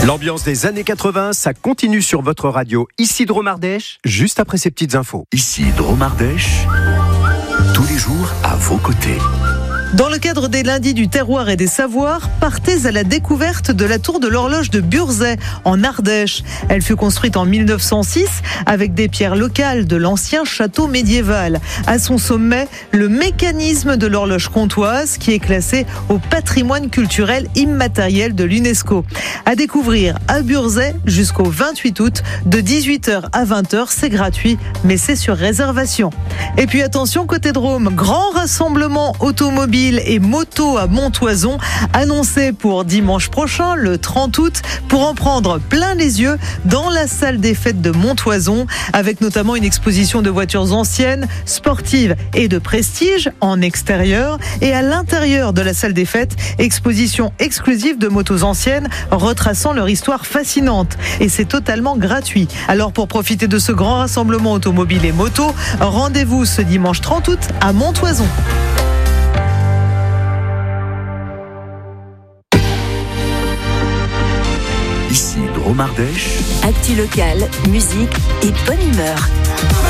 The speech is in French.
L'ambiance des années 80, ça continue sur votre radio. Ici Drôme Ardèche, juste après ces petites infos. Ici Drôme Ardèche, tous les jours à vos côtés. Dans le cadre des lundis du terroir et des savoirs, partez à la découverte de la tour de l'horloge de Burzet, en Ardèche. Elle fut construite en 1906 avec des pierres locales de l'ancien château médiéval. À son sommet, le mécanisme de l'horloge comtoise qui est classé au patrimoine culturel immatériel de l'UNESCO. À découvrir à Burzet jusqu'au 28 août, de 18h à 20h, c'est gratuit, mais c'est sur réservation. Et puis attention, côté Drôme, grand rassemblement automobile et moto à Montoison, annoncé pour dimanche prochain, le 30 août, pour en prendre plein les yeux dans la salle des fêtes de Montoison, avec notamment une exposition de voitures anciennes, sportives et de prestige en extérieur, et à l'intérieur de la salle des fêtes, exposition exclusive de motos anciennes retraçant leur histoire fascinante. Et c'est totalement gratuit. Alors pour profiter de ce grand rassemblement automobile et moto, rendez-vous ce dimanche 30 août à Montoison. Ici Drôme Ardèche. Actu locale, musique et bonne humeur.